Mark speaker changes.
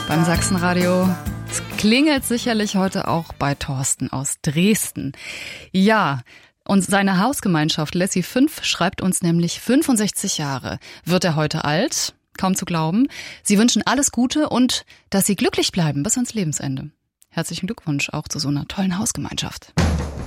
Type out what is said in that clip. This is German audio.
Speaker 1: beim Sachsenradio. Es klingelt sicherlich heute auch bei Thorsten aus Dresden. Ja, und seine Hausgemeinschaft Lassie 5 schreibt uns nämlich 65 Jahre. Wird er heute alt? Kaum zu glauben. Sie wünschen alles Gute und dass Sie glücklich bleiben bis ans Lebensende. Herzlichen Glückwunsch auch zu so einer tollen Hausgemeinschaft.